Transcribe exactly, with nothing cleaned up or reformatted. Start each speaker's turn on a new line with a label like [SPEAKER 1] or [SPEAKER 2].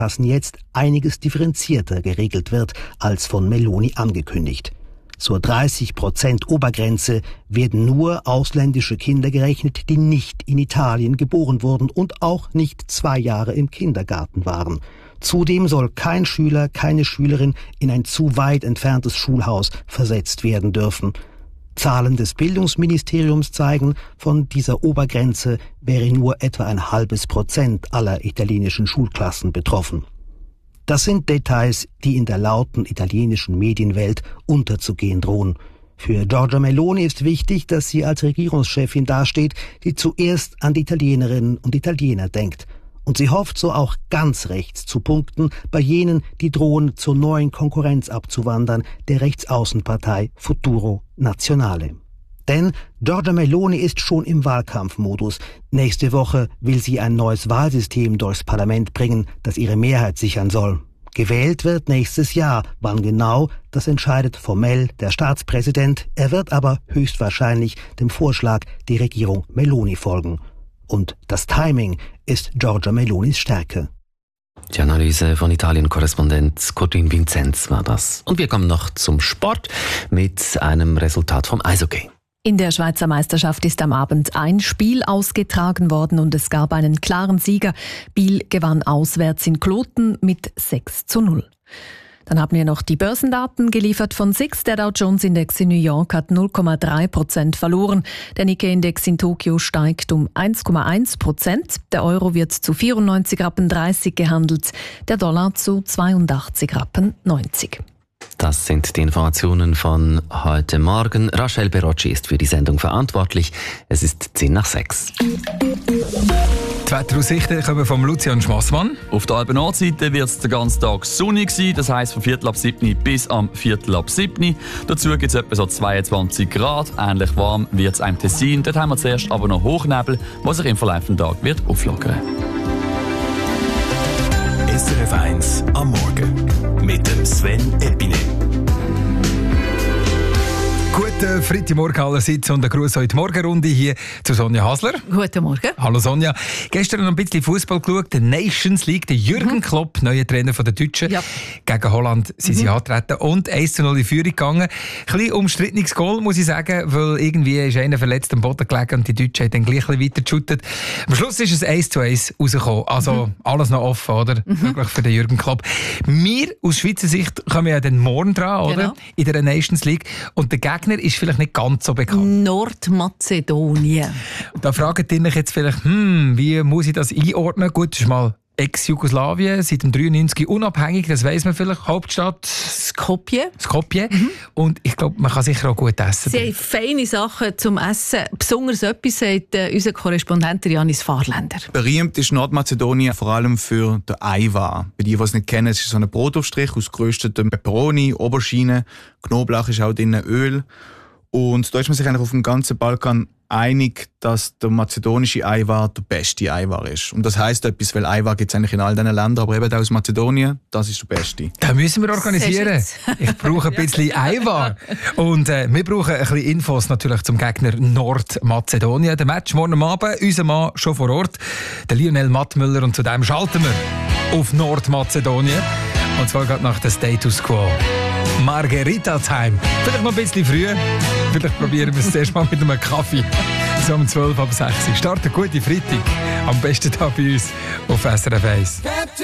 [SPEAKER 1] dass jetzt einiges differenzierter geregelt wird als von Meloni angekündigt. Zur dreißig Prozent Obergrenze werden nur ausländische Kinder gerechnet, die nicht in Italien geboren wurden und auch nicht zwei Jahre im Kindergarten waren. Zudem soll kein Schüler, keine Schülerin in ein zu weit entferntes Schulhaus versetzt werden dürfen. Zahlen des Bildungsministeriums zeigen, von dieser Obergrenze wäre nur etwa ein halbes Prozent aller italienischen Schulklassen betroffen. Das sind Details, die in der lauten italienischen Medienwelt unterzugehen drohen. Für Giorgia Meloni ist wichtig, dass sie als Regierungschefin dasteht, die zuerst an die Italienerinnen und Italiener denkt. Und sie hofft so auch ganz rechts zu punkten bei jenen, die drohen, zur neuen Konkurrenz abzuwandern, der Rechtsaußenpartei Futuro Nazionale. Denn Giorgia Meloni ist schon im Wahlkampfmodus. Nächste Woche will sie ein neues Wahlsystem durchs Parlament bringen, das ihre Mehrheit sichern soll. Gewählt wird nächstes Jahr. Wann genau, das entscheidet formell der Staatspräsident. Er wird aber höchstwahrscheinlich dem Vorschlag der Regierung Meloni folgen. Und das Timing ist Giorgia Melonis Stärke.
[SPEAKER 2] Die Analyse von Italien-Korrespondent Corinne Vinzenz war das. Und wir kommen noch zum Sport mit einem Resultat vom Eishockey.
[SPEAKER 3] In der Schweizer Meisterschaft ist am Abend ein Spiel ausgetragen worden und es gab einen klaren Sieger. Biel gewann auswärts in Kloten mit sechs zu null. Dann haben wir noch die Börsendaten geliefert von S I X. Der Dow Jones Index in New York hat null Komma drei Prozent verloren. Der Nikkei-Index in Tokio steigt um eins Komma eins Prozent. Der Euro wird zu vierundneunzig Rappen dreißig gehandelt. Der Dollar zu zweiundachtzig Rappen neunzig.
[SPEAKER 2] Das sind die Informationen von heute Morgen. Rachel Berocci ist für die Sendung verantwortlich. Es ist zehn nach sechs.
[SPEAKER 4] Die Wetteraussichten kommen von Lucian Schmassmann.
[SPEAKER 5] Auf der Alpen-Nordseite wird es den ganzen Tag sonnig sein, das heisst von Viertel ab sieben bis am Viertel ab sieben. Dazu gibt es etwa so zweiundzwanzig Grad. Ähnlich warm wird es im Tessin. Dort haben wir zuerst aber noch Hochnebel, was sich im Verlauf des Tages wird auflockern.
[SPEAKER 6] S R F eins am Morgen mit dem Sven Epine.
[SPEAKER 4] Guten Freitagmorgen allerseits und ein Gruß heute Morgenrunde hier zu Sonja Hasler.
[SPEAKER 7] Guten Morgen.
[SPEAKER 4] Hallo Sonja. Gestern noch ein bisschen Fußball geschaut, der Nations League, der Jürgen mhm. Klopp, neuer Trainer der Deutschen. Ja. Gegen Holland sind mhm. sie angetreten und eins zu null in Führung gegangen. Ein bisschen umstrittenes Goal, muss ich sagen, weil irgendwie ist einer verletzt am Boden gelegen und die Deutschen haben dann gleich ein bisschen weiter geshootet. Am Schluss ist es eins zu eins rausgekommen. Also mhm. alles noch offen, oder? Mhm. Wirklich für den Jürgen Klopp. Wir aus Schweizer Sicht kommen ja dann morgen dran, oder?
[SPEAKER 7] Genau.
[SPEAKER 4] In der Nations League. Und der Gegner ist vielleicht nicht ganz so bekannt.
[SPEAKER 7] Nordmazedonien.
[SPEAKER 4] Da fragt ihr euch jetzt vielleicht, hm, wie muss ich das einordnen? Gut, das ist mal Ex-Jugoslawien, seit dem dreiundneunzig unabhängig, das weiss man vielleicht, Hauptstadt
[SPEAKER 7] Skopje.
[SPEAKER 4] Skopje. Mhm. Und ich glaube, man kann sicher auch gut essen.
[SPEAKER 7] Sie haben feine Sachen zum Essen. Besonders etwas sagt äh, unser Korrespondent Janis Fahrländer.
[SPEAKER 8] Berühmt ist Nordmazedonien vor allem für den Eiwa. Für die, die es nicht kennen, es ist so ein Brotaufstrich aus geröstetem Peperoni, Aubergine, Knoblauch ist auch drin, Öl. Und da ist man sich eigentlich auf dem ganzen Balkan einig, dass der mazedonische Eiwar der beste Eiwar ist. Und das heisst etwas, weil Eiwar gibt es eigentlich in all diesen Ländern, aber eben aus Mazedonien, das ist der beste.
[SPEAKER 4] Das müssen wir organisieren. Ich brauche ein bisschen Eiwar. Und äh, wir brauchen ein bisschen Infos natürlich zum Gegner Nordmazedonien. Der Match morgen am Abend, unser Mann schon vor Ort, der Lionel Mattmüller, und zu dem schalten wir auf Nordmazedonien. Und zwar gerade nach der Status Quo. Margherita Time. Vielleicht noch ein bisschen früh. Vielleicht probieren wir es zuerst mal mit einem Kaffee. So um zwölf ab sechs. Starten gute Freitag. Am besten hier bei uns auf S R F eins.